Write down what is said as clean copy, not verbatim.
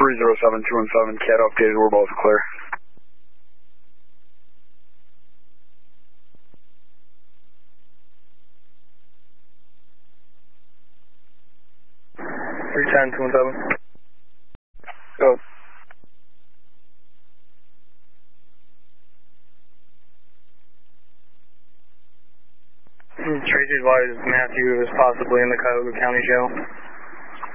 307-217, CAT updated, we're both clear. Go. Tracy advised Matthew is possibly in the Cuyahoga County Jail.